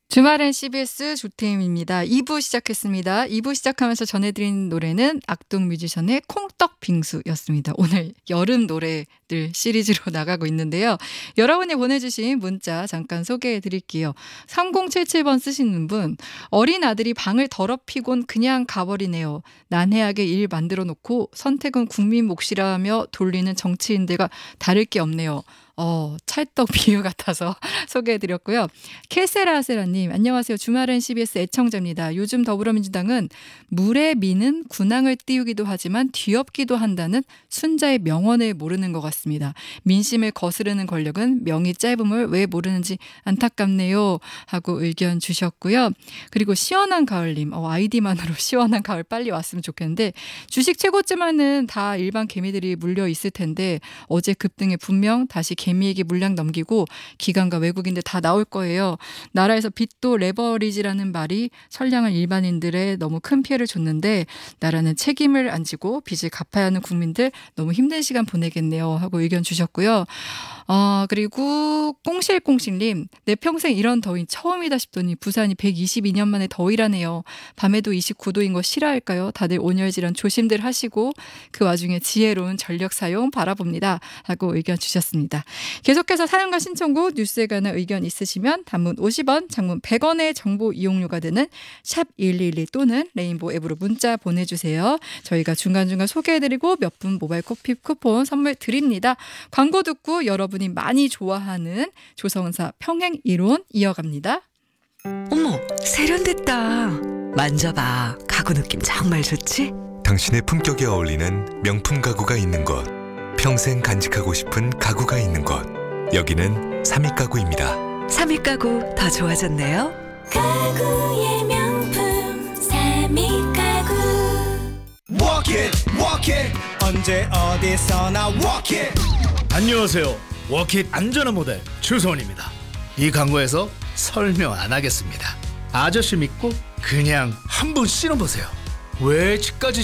주말엔 CBS 조태임입니다. 2부 시작했습니다. 2부 시작하면서 전해드린 노래는 악동 뮤지션의 콩떡 빙수였습니다. 오늘 여름 노래들 시리즈로 나가고 있는데요. 여러분이 보내주신 문자 잠깐 소개해드릴게요. 3077번 쓰시는 분, 어린 아들이 방을 더럽히곤 그냥 가버리네요. 난해하게 일 만들어 놓고 선택은 국민 몫이라며 돌리는 정치인들과 다를 게 없네요. 찰떡 비유 같아서 소개해드렸고요. 케세라세라님, 안녕하세요. 주말엔 CBS 애청자입니다. 요즘 더불어민주당은 물에 미는 군항을 띄우기도 하지만 뒤엎기도 한다는 순자의 명언을 모르는 것 같습니다. 민심을 거스르는 권력은 명이 짧음을 왜 모르는지 안타깝네요. 하고 의견 주셨고요. 그리고 시원한 가을님, 아이디만으로 시원한 가을 빨리 왔으면 좋겠는데, 주식 최고점에는 다 일반 개미들이 물려 있을 텐데 어제 급등에 분명 다시 개미에게 물량 넘기고 기관과 외국인들 다 나올 거예요. 나라에서 빚도 레버리지라는 말이 선량한 일반인들의 너무 큰 피해를 줬는데 나라는 책임을 안 지고 빚을 갚아야 하는 국민들 너무 힘든 시간 보내겠네요. 하고 의견 주셨고요. 그리고 꽁실꽁실님, 내 평생 이런 더위 처음이다 싶더니 부산이 122년 만에 더위라네요. 밤에도 29도인 거 싫어할까요? 다들 온열질환 조심들 하시고 그 와중에 지혜로운 전력 사용 바라봅니다. 하고 의견 주셨습니다. 계속해서 사연과 신청곡, 뉴스에 관한 의견 있으시면 단문 50원, 장문 100원의 정보 이용료가 되는 샵 1212 또는 레인보우 앱으로 문자 보내주세요. 저희가 중간중간 소개해드리고 몇 분 모바일 커피 쿠폰 선물 드립니다. 광고 듣고 여러분이 많이 좋아하는 조성사 평행 이론 이어갑니다. 어머, 세련됐다. 만져봐. 가구 느낌 정말 좋지? 당신의 품격에 어울리는 명품 가구가 있는 곳, 평생 간직하고 싶은 가구가 있는 곳, 여기는 삼익가구입니다. 삼익가구 더 좋아졌네요. 가구의 명품 삼익가구. Walk it, walk it. 언제 어디서나 walk it. 안녕하세요. 워킷 안전한 모델 주소원입니다. 이 광고에서 설명 안 하겠습니다. 아저씨 믿고 그냥 한번 신어보세요. 왜 집까지